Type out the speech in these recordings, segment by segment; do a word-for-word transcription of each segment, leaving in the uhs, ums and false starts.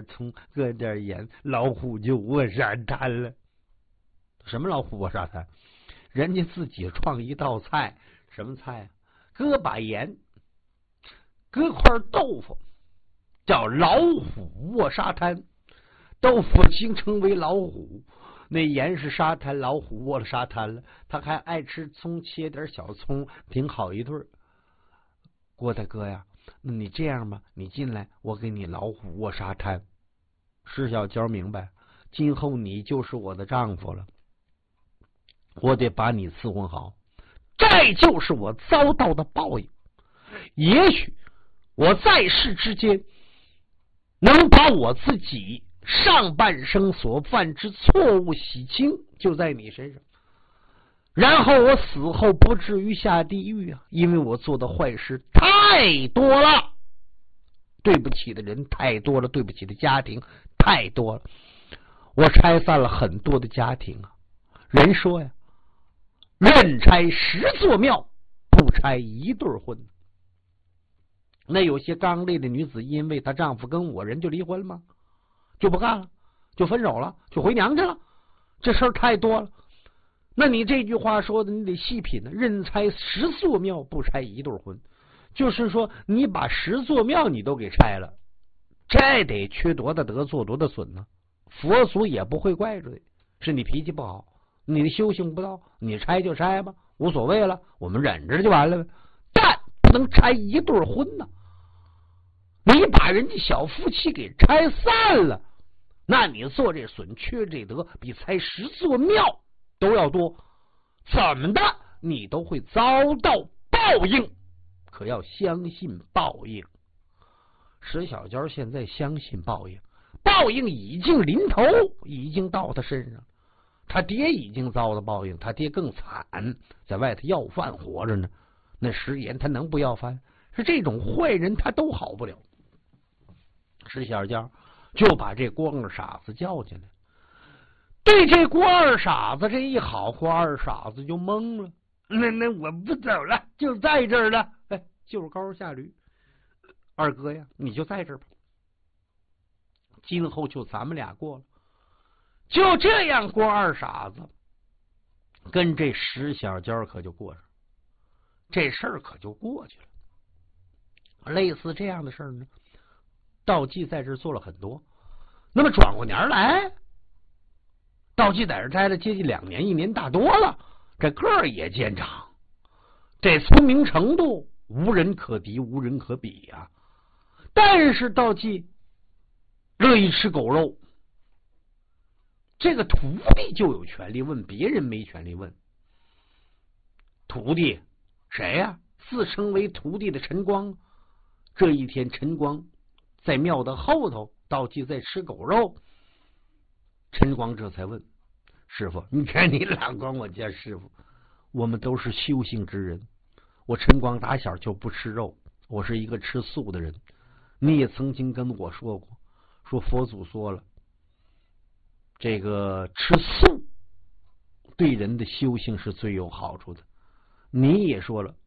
葱，搁点盐，老虎就卧沙滩了。什么老虎卧沙滩？人家自己创一道菜，什么菜啊？搁把盐，搁块豆腐，叫老虎卧沙滩。豆腐形成为老虎，那盐是沙滩，老虎卧了沙滩了。他还爱吃葱，切点小葱，挺好一顿。郭大哥呀，那你这样吧，你进来，我给你老虎卧沙滩。石小娇明白，今后你就是我的丈夫了，我得把你伺候好，这就是我遭到的报应。也许我在世之间能把我自己上半生所犯之错误洗清，就在你身上，然后我死后不至于下地狱啊！因为我做的坏事太多了，对不起的人太多了，对不起的家庭太多了，我拆散了很多的家庭啊。人说呀，任拆十座庙，不拆一对婚。那有些刚烈的女子，因为她丈夫跟我人就离婚吗？就不干了，就分手了，就回娘家了，这事儿太多了。那你这句话说的，你得细品呢。任拆十座庙，不拆一对婚，就是说你把十座庙你都给拆了，这得缺多大德，做多大损呢？佛祖也不会怪罪，是你脾气不好，你的修行不到，你拆就拆吧，无所谓了，我们忍着就完了呗。但不能拆一对婚呢，你把人家小夫妻给拆散了，那你做这损缺这德，比拆十座庙都要多，怎么的你都会遭到报应，可要相信报应。石小娇现在相信报应，报应已经临头，已经到他身上。他爹已经遭到报应，他爹更惨，在外头要饭活着呢。那食言他能不要饭？是这种坏人他都好不了。石小娇就把这郭二傻子叫进来，对这郭二傻子这一好，郭二傻子就懵了。那那我不走了，就在这儿了。哎，就是高下驴，二哥呀，你就在这儿吧，今后就咱们俩过了。就这样，郭二傻子跟这石小娇可就过上，这事儿可就过去了。类似这样的事儿呢，道济在这做了很多。那么转过年来，道济在这待了接近两年，一年大多了，这个儿也见长，这聪明程度无人可敌，无人可比呀、啊。但是道济乐意吃狗肉，这个徒弟就有权利问，别人没权利问。徒弟谁呀、啊？自称为徒弟的陈光。这一天，陈光在庙的后头，道济在吃狗肉。陈光这才问师傅：“你看你老管我叫师傅，我们都是修行之人。我陈光打小就不吃肉，我是一个吃素的人。你也曾经跟我说过，说佛祖说了，这个吃素对人的修行是最有好处的。你也说了，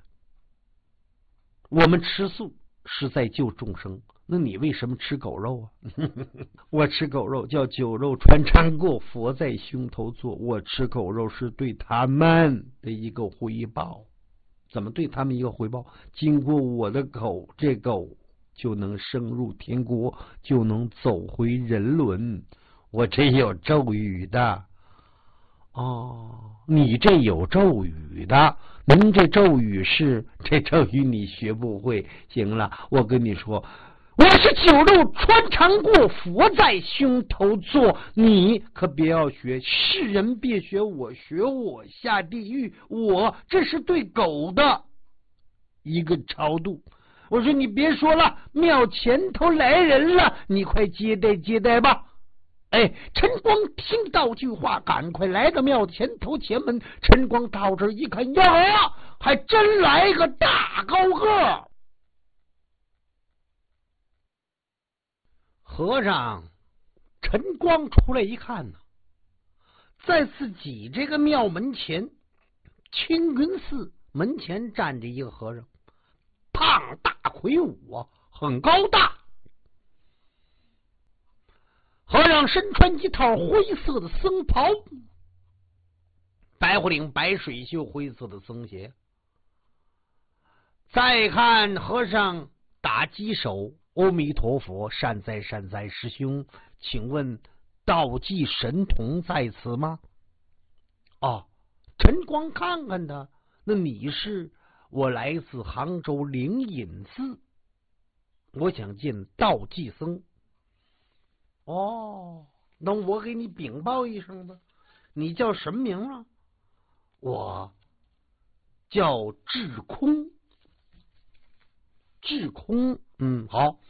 我们吃素是在救众生，那你为什么吃狗肉啊？我吃狗肉叫酒肉穿肠过，佛在胸头坐。我吃狗肉是对他们的一个回报。怎么对他们一个回报？经过我的口，这狗就能升入天国，就能走回人伦。我这有咒语的。哦，你这有咒语的，您这咒语是这咒语你学不会。行了，我跟你说，我是酒肉穿肠过，佛在胸头坐。你可别要学，世人别学我，学我下地狱。我这是对狗的一个超度。我说你别说了，庙前头来人了，你快接待接待吧。哎，陈光听到句话，赶快来到庙前头前门。陈光到这一看，呀，还真来个大高个。和尚陈光出来一看呢，在自己这个庙门前，青云寺门前站着一个和尚，胖大魁梧啊，很高大。 上身穿一套灰色的僧袍，白虎领、白水袖、灰色的僧鞋。再看和尚打鸡手，阿弥陀佛，善哉善哉，师兄，请问道济神童在此吗？哦，陈光看看他，那你是？我来自杭州灵隐寺，我想见道济僧。哦，那我给你禀报一声吧。你叫什么名啊？我叫智空。智空，嗯，好。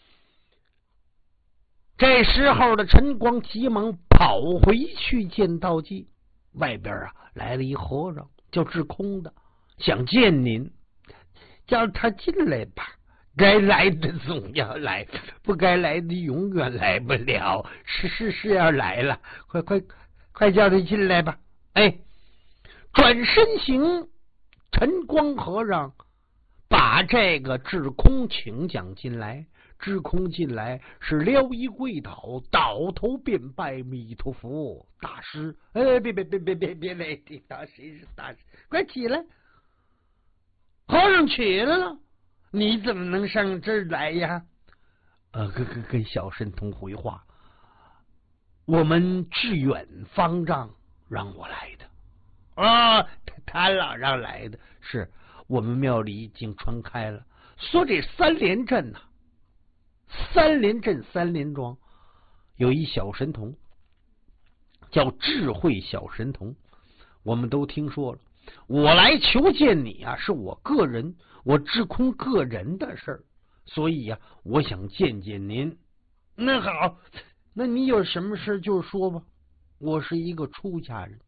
这时候的陈光急忙跑回去见道济。外边啊来了一和尚，叫智空的，想见您，叫他进来吧。该来的总要来，不该来的永远来不了。是是是要来了，快快快叫他进来吧。哎，转身行，陈光和尚把这个智空请讲进来。智空进来是撩衣跪倒，倒头便拜弥陀佛大师。哎，别别别别别别来听到谁是大师，快起来！和尚起来了，你怎么能上这儿来呀？呃，跟跟跟小神童回话，我们致远方丈让我来的。啊、哦，他他老让来的，是我们庙里已经传开了，说这三连镇呐、啊。三连镇三连庄有一小神童，叫智慧小神童，我们都听说了。我来求见你啊，是我个人，我智空个人的事儿，所以啊，我想见见您。那好，那你有什么事就说吧。我是一个出家人，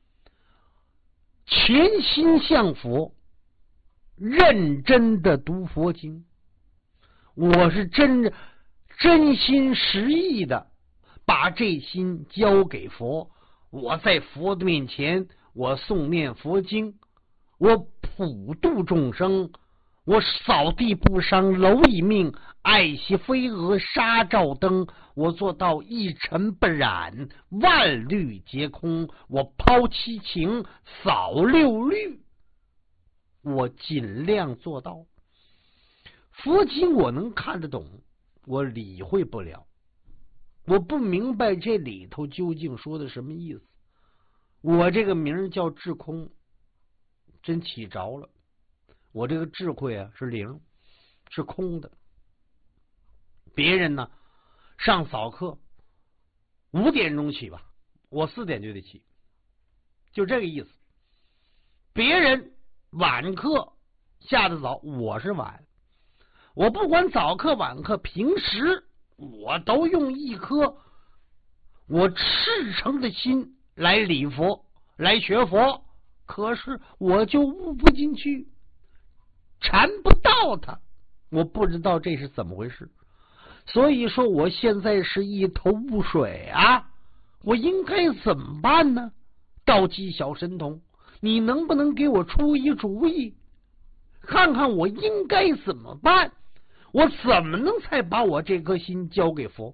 全心向佛，认真的读佛经。我是真真心实意的把这心交给佛，我在佛的面前，我诵念佛经，我普度众生，我扫地不伤蝼蚁命，爱惜飞蛾杀照灯，我做到一尘不染，万虑皆空，我抛七情扫六律，我尽量做到。佛经我能看得懂，我理会不了，我不明白这里头究竟说的什么意思。我这个名叫智空，真起着了。我这个智慧啊是零，是空的。别人呢上早课五点钟起吧，我四点就得起，就这个意思。别人晚课下得早，我是晚。我不管早课晚课，平时我都用一颗我赤诚的心来礼佛，来学佛，可是我就悟不进去，缠不到他，我不知道这是怎么回事。所以说我现在是一头雾水啊，我应该怎么办呢？道济小神童，你能不能给我出一主意，看看我应该怎么办？我怎么能才把我这颗心交给佛？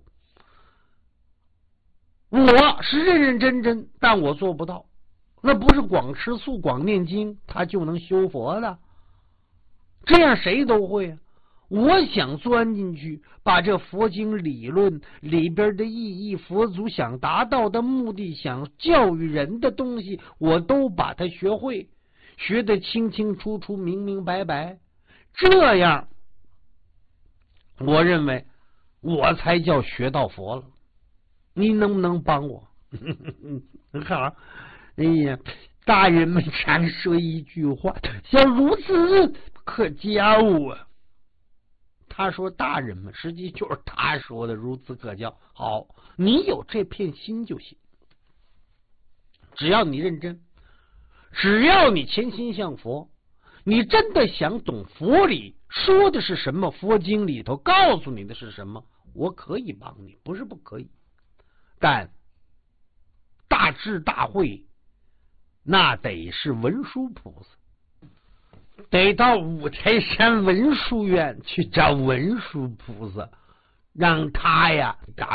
我是认认真真，但我做不到。那不是光吃素光念经他就能修佛的，这样谁都会啊。我想钻进去，把这佛经理论里边的意义，佛祖想达到的目的，想教育人的东西，我都把它学会，学得清清楚楚明明白白，这样我认为我才叫学到佛了。你能不能帮我？好，哎呀，大人们常说一句话，叫孺子可教啊。他说大人们，实际就是他说的孺子可教。好，你有这片心就行，只要你认真，只要你潜心向佛，你真的想懂佛理说的是什么，佛经里头告诉你的是什么，我可以帮你，不是不可以。但大智大慧那得是文殊菩萨，得到五台山文殊院去找文殊菩萨，让他呀打